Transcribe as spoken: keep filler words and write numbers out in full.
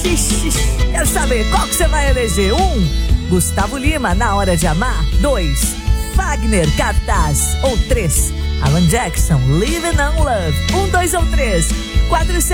Quero saber qual que você vai eleger. Um, Gustavo Lima, Na Hora de Amar. Dois, Fagner, Cartaz. Ou três, Alan Jackson, Living on Love. Um, dois ou três. Quatro,